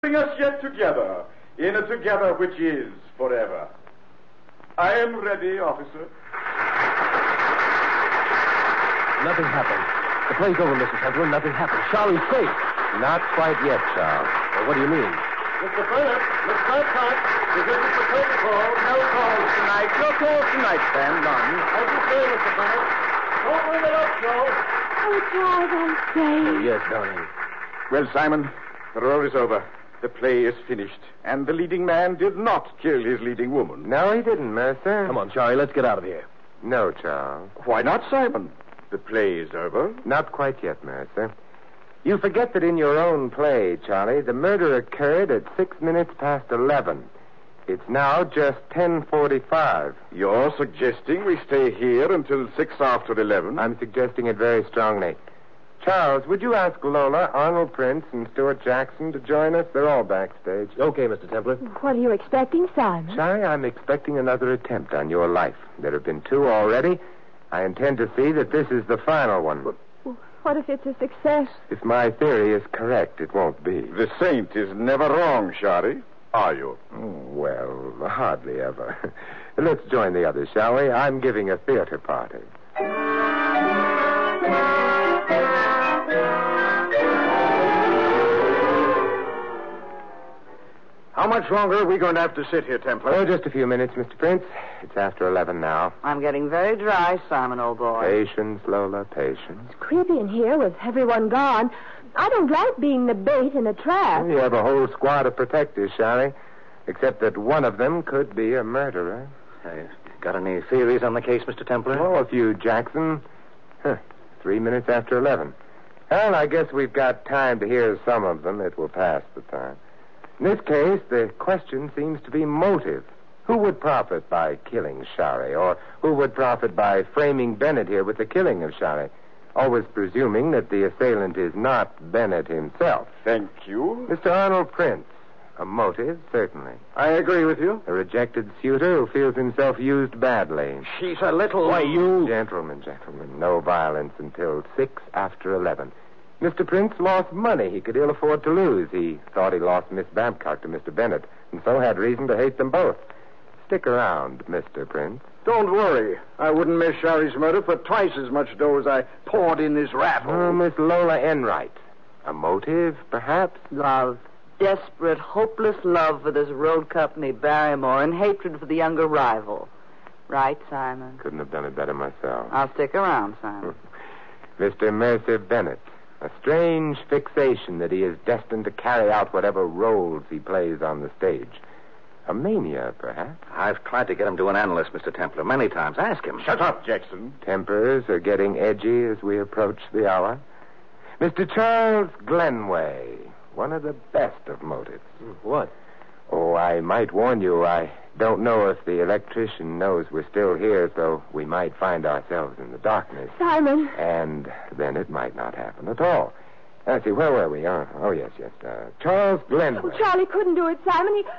bring us yet together, in a together which is forever. I am ready, officer. Nothing happened. The play's over, Mr. Templar. Nothing happened. Charlie's safe. Not quite yet, Charles. Well, what do you mean? Mr. Bennett, Miss Babcock, this isn't the protocol. No calls tonight. No calls tonight, Sam. None. As you say, Mr. Bennett. Don't bring it up, Joe. Oh, Charles, I'm safe. Oh, yes, darling. Well, Simon, the role is over. The play is finished. And the leading man did not kill his leading woman. No, he didn't, Mercer. Come on, Charlie, let's get out of here. No, Charles. Why not, Simon? The play is over. Not quite yet, Mercer. You forget that in your own play, Charlie, the murder occurred at 6 minutes past 11. It's now just 10:45. You're suggesting we stay here until 6 after 11? I'm suggesting it very strongly. Charles, would you ask Lola, Arnold Prince, and Stuart Jackson to join us? They're all backstage. Okay, Mr. Templar. What are you expecting, Simon? Charlie, I'm expecting another attempt on your life. There have been 2 already. I intend to see that this is the final one. What if it's a success? If my theory is correct, it won't be. The saint is never wrong, Shari. Are you? Well, hardly ever. Let's join the others, shall we? I'm giving a theater party. How much longer are we going to have to sit here, Templar? Oh, just a few minutes, Mr. Prince. It's after 11 now. I'm getting very dry, Simon, old boy. Patience, Lola, patience. It's creepy in here with everyone gone. I don't like being the bait in a trap. You have a whole squad of protectors, Shari. Except that one of them could be a murderer. Got any theories on the case, Mr. Templar? Oh, a few, Jackson. 3 minutes after 11. Well, I guess we've got time to hear some of them. It will pass the time. In this case, the question seems to be motive. Who would profit by killing Shari? Or who would profit by framing Bennett here with the killing of Shari? Always presuming that the assailant is not Bennett himself. Thank you. Mr. Arnold Prince. A motive, certainly. I agree with you. A rejected suitor who feels himself used badly. She's a little... Why, you... Gentlemen, no violence until 6 after 11. Mr. Prince lost money he could ill afford to lose. He thought he lost Miss Babcock to Mr. Bennett, and so had reason to hate them both. Stick around, Mr. Prince. Don't worry. I wouldn't miss Shari's murder for twice as much dough as I poured in this raffle. Oh, Miss Lola Enright. A motive, perhaps? Love. Desperate, hopeless love for this road company, Barrymore, and hatred for the younger rival. Right, Simon? Couldn't have done it better myself. I'll stick around, Simon. Mr. Mercer Bennett. A strange fixation that he is destined to carry out whatever roles he plays on the stage. A mania, perhaps? I've tried to get him to an analyst, Mr. Templar, many times. Ask him. Shut up, Jackson. Tempers are getting edgy as we approach the hour. Mr. Charles Glenway, one of the best of motives. What? Oh, I might warn you, I don't know if the electrician knows we're still here, so we might find ourselves in the darkness. Simon. And then it might not happen at all. Let's see, where were we? Oh, yes. Charles Glenway. Oh, Charlie couldn't do it, Simon. He...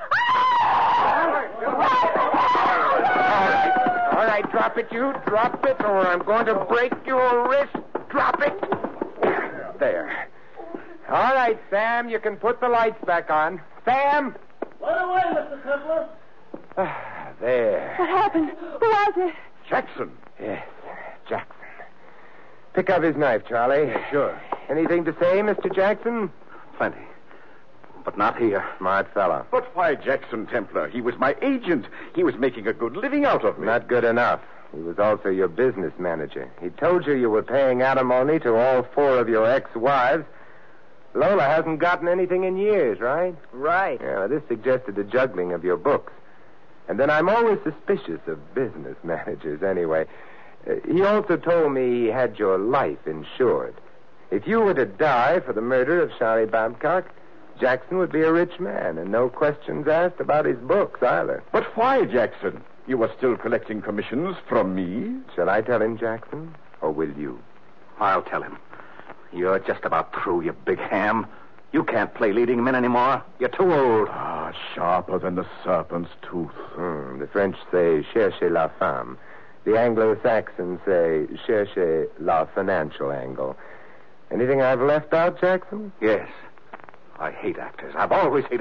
All right, drop it, you. Drop it, or I'm going to break your wrist. Drop it. There. All right, Sam, you can put the lights back on. Sam! Right away, Mr. Templar. There. What happened? Who was it? Jackson. Yes, Jackson. Pick up his knife, Charlie. Yeah, sure. Anything to say, Mr. Jackson? Plenty. But not here. Smart fella. But why Jackson, Templar? He was my agent. He was making a good living out of me. Not good enough. He was also your business manager. He told you were paying alimony to all 4 of your ex-wives. Lola hasn't gotten anything in years, right? Right. Yeah, this suggested the juggling of your books. And then I'm always suspicious of business managers anyway. He also told me he had your life insured. If you were to die for the murder of Shari Babcock, Jackson would be a rich man, and no questions asked about his books either. But why, Jackson? You were still collecting commissions from me? Shall I tell him, Jackson, or will you? I'll tell him. You're just about through, you big ham. You can't play leading men anymore. You're too old. Ah, sharper than the serpent's tooth. The French say, cherchez la femme. The Anglo-Saxons say, cherchez la financial angle. Anything I've left out, Jackson? Yes. I hate actors. I've always hated